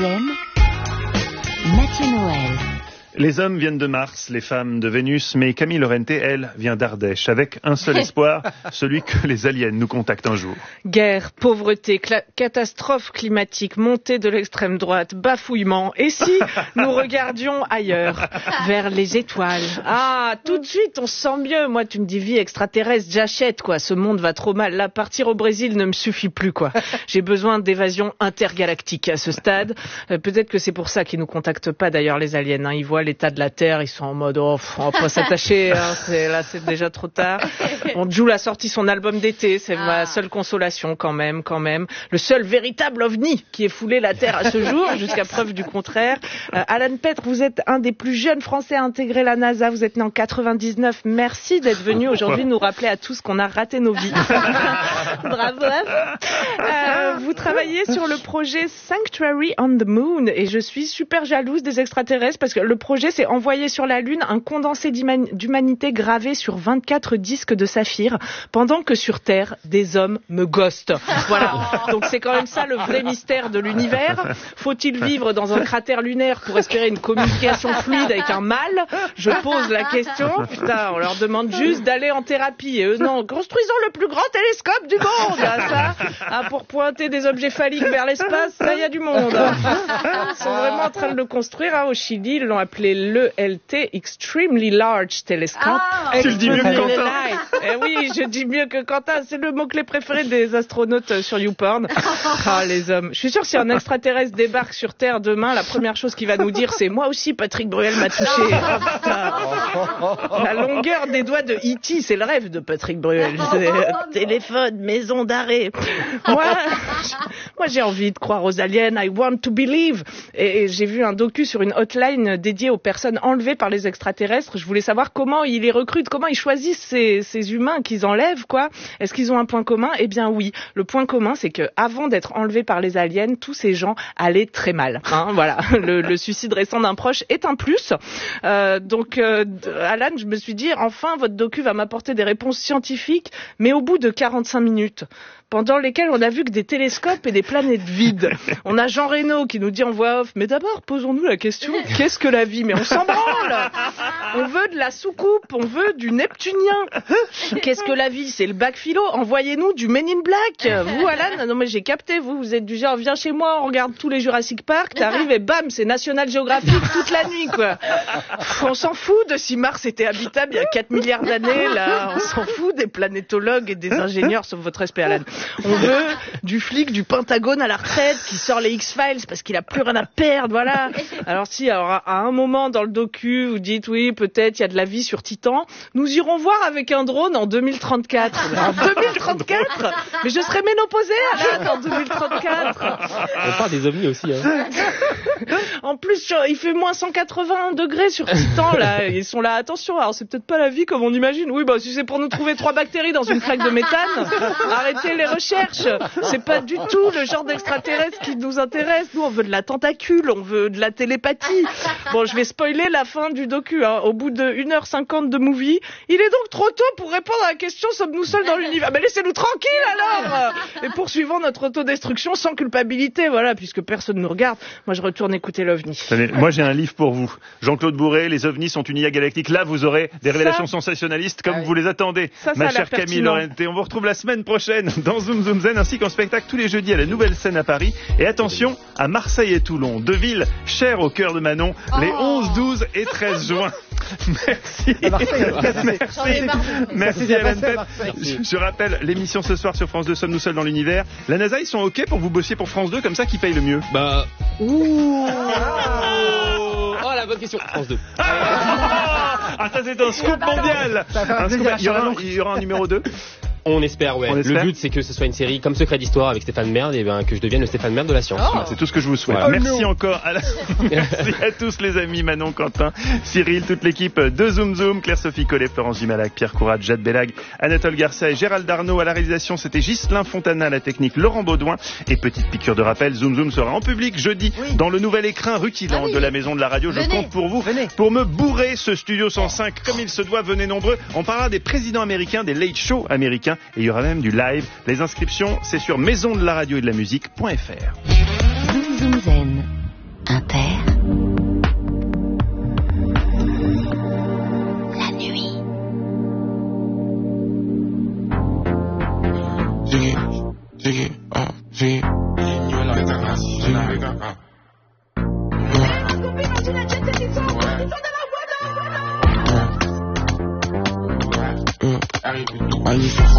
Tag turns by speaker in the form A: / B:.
A: Troisième, Mathieu Noël.
B: Les hommes viennent de Mars, les femmes de Vénus, mais Camille Lorente, elle, vient d'Ardèche, avec un seul espoir, celui que les aliens nous contactent un jour.
C: Guerre, pauvreté, catastrophe climatique, montée de l'extrême droite, bafouillement. Et si nous regardions ailleurs, vers les étoiles? Ah, tout de suite, on se sent mieux. Moi, tu me dis vie extraterrestre, j'achète, quoi. Ce monde va trop mal. Là, partir au Brésil ne me suffit plus, quoi. J'ai besoin d'évasion intergalactique à ce stade. Peut-être que c'est pour ça qu'ils nous contactent pas, d'ailleurs, les aliens. Hein. Ils voient l'état de la Terre, ils sont en mode on va pas s'attacher, hein, c'est déjà trop tard. Joule a sorti son album d'été, c'est ma seule consolation quand même. Le seul véritable ovni qui ait foulé la Terre à ce jour, jusqu'à preuve du contraire. Alan Petre, vous êtes un des plus jeunes Français à intégrer la NASA, vous êtes né en 99. Merci d'être venu aujourd'hui nous rappeler à tous qu'on a raté nos vies. Bravo à vous. Vous travaillez sur le projet Sanctuary on the Moon et je suis super jalouse des extraterrestres parce que le projet c'est envoyer sur la Lune un condensé d'humanité gravé sur 24 disques de saphir pendant que sur Terre, des hommes me ghostent. Voilà. Donc c'est quand même ça le vrai mystère de l'univers. Faut-il vivre dans un cratère lunaire pour espérer une communication fluide avec un mâle? Je pose la question. Putain, on leur demande juste d'aller en thérapie. Et eux, non, construisons le plus grand télescope du monde. Ça, pour pointer des objets phalliques vers l'espace, là, il y a du monde. Ils sont vraiment en train de le construire. Au Chili, ils l'ont appelé l'ELT, Extremely Large Telescope.
B: Tu le dis mieux que Quentin.
C: Oui, je dis mieux que Quentin. C'est le mot-clé préféré des astronautes sur YouPorn. Les hommes. Je suis sûre que si un extraterrestre débarque sur Terre demain, la première chose qu'il va nous dire, c'est moi aussi, Patrick Bruel m'a touché. La longueur des doigts de E.T., c'est le rêve de Patrick Bruel. Téléphone, maison d'arrêt. Moi, j'ai envie de croire aux aliens. I want to believe. Et j'ai vu un docu sur une hotline dédiée aux personnes enlevées par les extraterrestres. Je voulais savoir comment ils les recrutent, comment ils choisissent ces humains qu'ils enlèvent, quoi. Est-ce qu'ils ont un point commun? Eh bien oui. Le point commun, c'est que avant d'être enlevés par les aliens, tous ces gens allaient très mal. Voilà. Le suicide récent d'un proche est un plus. Alan, je me suis dit, enfin, votre docu va m'apporter des réponses scientifiques, mais au bout de 45 minutes. Pendant lesquels on a vu que des télescopes et des planètes vides. On a Jean Reno qui nous dit en voix off, mais d'abord, posons-nous la question, qu'est-ce que la vie? Mais on s'en branle! On veut de la soucoupe, on veut du neptunien. Qu'est-ce que la vie? C'est le bac philo, envoyez-nous du Men in Black. Vous, Alan? Non mais j'ai capté, vous êtes du genre, viens chez moi, on regarde tous les Jurassic Park, t'arrives et bam, c'est National Geographic toute la nuit, quoi. On s'en fout de si Mars était habitable il y a 4 milliards d'années, là. On s'en fout des planétologues et des ingénieurs, sauf votre respect, Alan. On veut du flic du Pentagone à la retraite qui sort les X-Files parce qu'il a plus rien à perdre, voilà. Alors à un moment dans le docu, vous dites oui, peut-être il y a de la vie sur Titan. Nous irons voir avec un drone en 2034. En 2034? Mais je serai ménopausée, Alan, en 2034.
D: On parle des ovnis aussi, hein.
C: En plus, il fait moins 180 degrés sur Titan, là. Ils sont là, attention, alors c'est peut-être pas la vie comme on imagine. Oui, si c'est pour nous trouver 3 bactéries dans une flaque de méthane, arrêtez les recherches. C'est pas du tout le genre d'extraterrestre qui nous intéresse. Nous, on veut de la tentacule, on veut de la télépathie. Bon, je vais spoiler la fin du docu, hein. Au bout de 1h50 de movie, il est donc trop tôt pour répondre à la question, sommes-nous seuls dans l'univers? Mais laissez-nous tranquilles, alors! Et poursuivons notre autodestruction sans culpabilité, voilà, puisque personne nous regarde. Moi, je retourne écouter l'OVNI.
B: Moi, j'ai un livre pour vous. Jean-Claude Bourré, les ovnis sont une IA galactique. Là, vous aurez des révélations sensationnalistes comme vous les attendez. Ma chère Camille Lorente. On vous retrouve la semaine prochaine dans Zoom Zoom Zen ainsi qu'en spectacle tous les jeudis à la Nouvelle Scène à Paris. Et attention à Marseille et Toulon, 2 villes chères au cœur de Manon, les 11, 12 et 13 juin. Merci Alan Petre. Je rappelle l'émission ce soir sur France 2, Sommes-nous seuls dans l'univers. La NASA, ils sont OK pour vous bossiez pour France 2, comme ça, qui paye le mieux?
D: La bonne question. France 2.
B: Ça c'est un scoop mondial. Il y aura un numéro 2.
D: On espère, ouais. Le but, c'est que ce soit une série comme Secret d'Histoire avec Stéphane Merde, et que je devienne le Stéphane Merde de la science.
B: C'est tout ce que je vous souhaite. Voilà. Merci encore. Merci à tous les amis, Manon, Quentin, Cyril, toute l'équipe de Zoom Zoom, Claire-Sophie Collet, Florence Dumalac, Pierre Courade, Jade Bellag, Anatole Garcia et Gérald Darnaud à la réalisation. C'était Ghislain Fontana à la technique, Laurent Baudouin. Et petite piqûre de rappel, Zoom Zoom sera en public jeudi dans le nouvel écrin rutilant de la Maison de la Radio. Je compte pour vous, pour me bourrer ce Studio 105 comme il se doit. Venez nombreux. On parlera des présidents américains, des late shows américains. Et il y aura même du live. Les inscriptions, c'est sur maisondelaradio et de la musique.fr.
A: Zoom Zoom Zen.
E: Arrive